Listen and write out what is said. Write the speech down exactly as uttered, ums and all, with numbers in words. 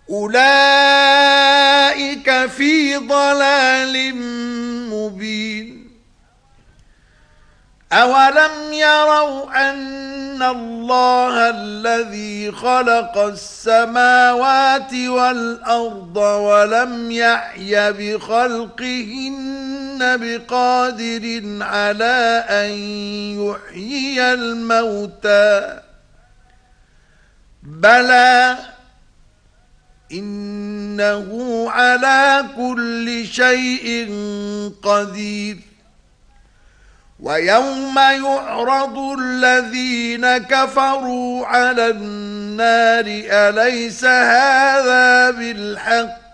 أولئك في ضلال مبين. أولم يروا أن الله الذي خلق السماوات والأرض ولم يعي بخلقهن بقادر على أن يحيي الموتى بلى إنه على كل شيء قدير. ويوم يعرض الذين كفروا على النار أليس هذا بالحق